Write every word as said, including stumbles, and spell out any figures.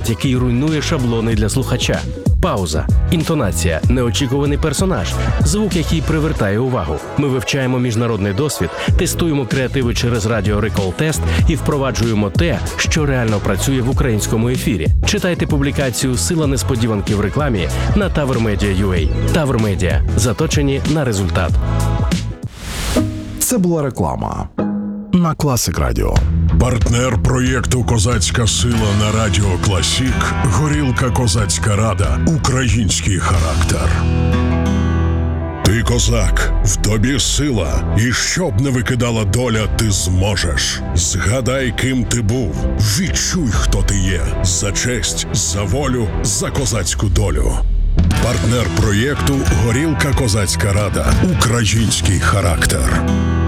акцент, який руйнує шаблони для слухача. Пауза, інтонація, неочікуваний персонаж, звук, який привертає увагу. Ми вивчаємо міжнародний досвід, тестуємо креативи через радіо Recall Test і впроваджуємо те, що реально працює в українському ефірі. Читайте публікацію «Сила несподіванки в рекламі» на Тавр Медіа крапка ю а. Тавр Медіа. Заточені на результат. Це була реклама на Класик Радіо. Партнер проєкту «Козацька сила» на Радіо Класік – Горілка Козацька Рада. Український характер. Ти козак, в тобі сила, і щоб не викидала доля, ти зможеш. Згадай, ким ти був, відчуй, хто ти є. За честь, за волю, за козацьку долю. Партнер проєкту «Горілка Козацька Рада. Український характер».